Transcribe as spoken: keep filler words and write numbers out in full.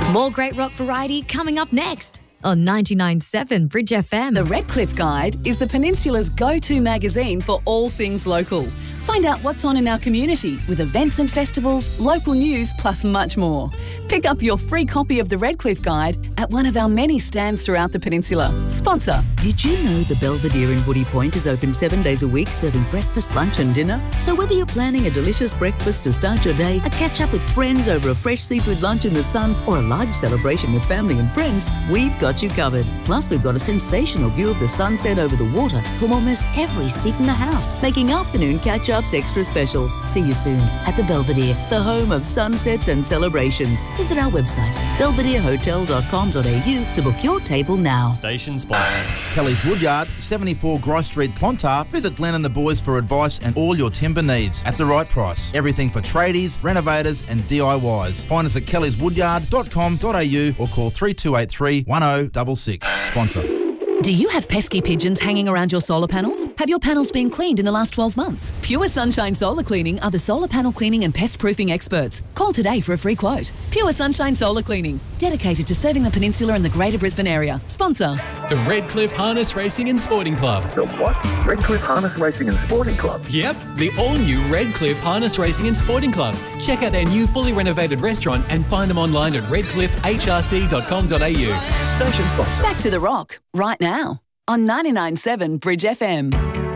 More great rock variety coming up next on ninety-nine point seven Bridge F M. The Redcliffe Guide is the Peninsula's go-to magazine for all things local. Find out what's on in our community with events and festivals, local news, plus much more. Pick up your free copy of the Redcliffe Guide at one of our many stands throughout the peninsula. Sponsor. Did you know the Belvedere in Woody Point is open seven days a week, serving breakfast, lunch and dinner? So whether you're planning a delicious breakfast to start your day, a catch-up with friends over a fresh seafood lunch in the sun, or a large celebration with family and friends, we've got you covered. Plus, we've got a sensational view of the sunset over the water from almost every seat in the house, making afternoon catch-ups extra special. See you soon at the Belvedere, the home of sunsets and celebrations. Visit our website, belvedere hotel dot com dot a u, to book your table now. Station sponsor. Kelly's Woodyard, seventy-four Grice Street, Clontarf. Visit Glenn and the boys for advice and all your timber needs at the right price. Everything for tradies, renovators and D I Ys. Find us at kellys woodyard dot com dot a u or call three two eight three, one oh six six. Sponsor. Do you have pesky pigeons hanging around your solar panels? Have your panels been cleaned in the last twelve months? Pure Sunshine Solar Cleaning are the solar panel cleaning and pest proofing experts. Call today for a free quote. Pure Sunshine Solar Cleaning, dedicated to serving the peninsula and the Greater Brisbane area. Sponsor. The Redcliffe Harness Racing and Sporting Club. The what? Redcliffe Harness Racing and Sporting Club? Yep, the all-new Redcliffe Harness Racing and Sporting Club. Check out their new fully renovated restaurant and find them online at redcliffe h r c dot com dot a u. Station sponsor. Back to the rock, right now, on ninety-nine point seven Bridge F M.